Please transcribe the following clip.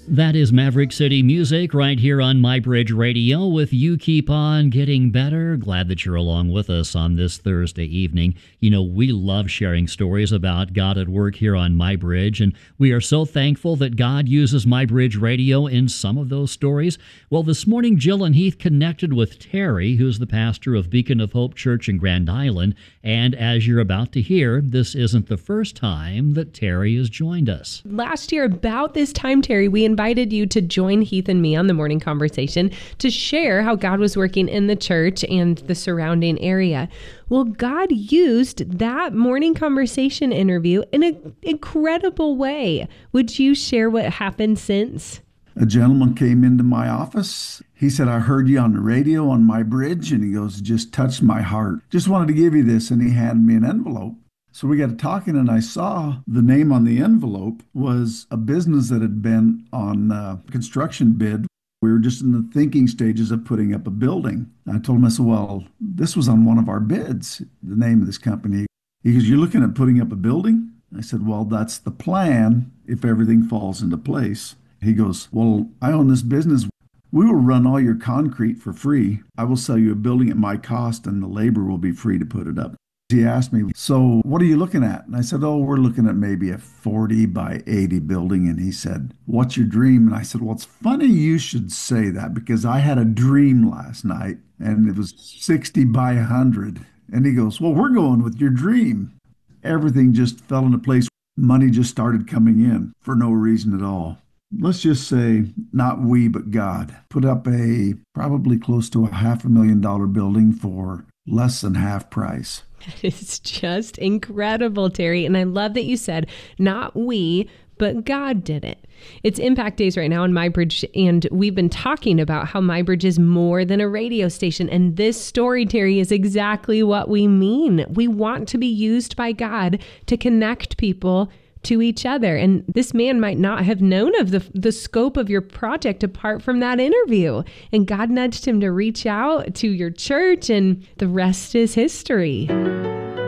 That is Maverick City Music right here on MyBridge Radio with You Keep On Getting Better. Glad that you're along with us on this Thursday evening. You know, we love sharing stories about God at work here on MyBridge, and we are so thankful that God uses MyBridge Radio in some of those stories. Well, this morning, Jill and Heath connected with Terry, who's the pastor of Beacon of Hope Church in Grand Island, and as you're about to hear, this isn't the first time that Terry has joined us. Last year, about this time, Terry, we invited you to join Heath and me on the morning conversation to share how God was working in the church and the surrounding area. Well, God used that morning conversation interview in an incredible way. Would you share what happened since? A gentleman came into my office. He said, I heard you on the radio on MyBridge, and he goes, it just touched my heart. Just wanted to give you this, and he handed me an envelope. So we got to talking, and I saw the name on the envelope was a business that had been on a construction bid. We were just in the thinking stages of putting up a building. And I told him, I said, well, this was on one of our bids, the name of this company. He goes, you're looking at putting up a building? I said, well, that's the plan if everything falls into place. He goes, well, I own this business. We will run all your concrete for free. I will sell you a building at my cost, and the labor will be free to put it up. He asked me, so what are you looking at? And I said, oh, we're looking at maybe a 40 by 80 building. And he said, what's your dream? And I said, well, it's funny you should say that because I had a dream last night and it was 60 by 100. And he goes, well, we're going with your dream. Everything just fell into place. Money just started coming in for no reason at all. Let's just say not we, but God put up a probably close to $500,000 building for less than half price. It's just incredible, Terry. And I love that you said, not we, but God did it. It's Impact Days right now on MyBridge, and we've been talking about how MyBridge is more than a radio station. And this story, Terry, is exactly what we mean. We want to be used by God to connect people to each other. And this man might not have known of the scope of your project apart from that interview. And God nudged him to reach out to your church, and the rest is history.